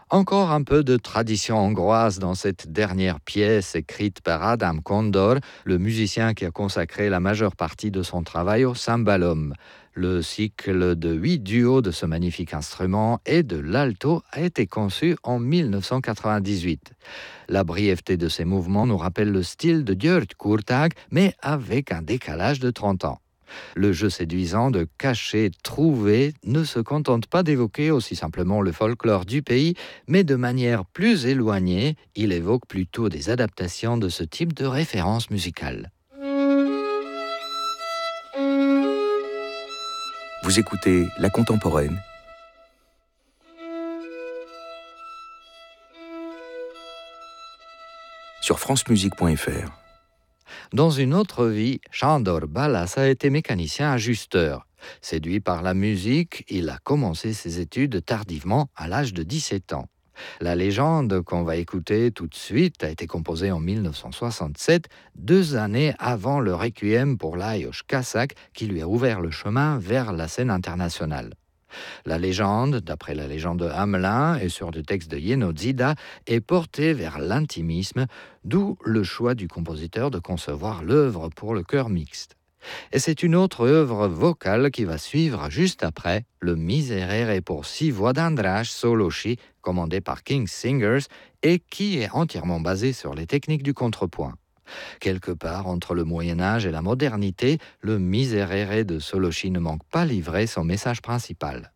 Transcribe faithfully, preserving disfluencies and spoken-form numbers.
Encore un peu de tradition hongroise dans cette dernière pièce écrite par Adam Kondor, le musicien qui a consacré la majeure partie de son travail au cymbalum. Le cycle de huit duos de ce magnifique instrument et de l'alto a été conçu en dix-neuf cent quatre-vingt-dix-huit. La brièveté de ces mouvements nous rappelle le style de György Kurtág, mais avec un décalage de trente ans. Le jeu séduisant de cacher, trouver ne se contente pas d'évoquer aussi simplement le folklore du pays, mais de manière plus éloignée, il évoque plutôt des adaptations de ce type de référence musicale. Vous écoutez La Contemporaine sur francemusique point f r. Dans une autre vie, Sándor Balas a été mécanicien ajusteur. Séduit par la musique, il a commencé ses études tardivement, à l'âge de dix-sept ans. La légende qu'on va écouter tout de suite a été composée en dix-neuf cent soixante-sept, deux années avant le Requiem pour Lajos Kaszák, qui lui a ouvert le chemin vers la scène internationale. La légende, d'après la légende de Hamelin et sur le texte de Jenő Zida, est portée vers l'intimisme, d'où le choix du compositeur de concevoir l'œuvre pour le chœur mixte. Et c'est une autre œuvre vocale qui va suivre juste après, le Miserere pour six voix d'András Szolósi, commandé par King's Singers, et qui est entièrement basé sur les techniques du contrepoint. Quelque part entre le Moyen-Âge et la modernité, le Miserere de Szolósi ne manque pas livrer son message principal.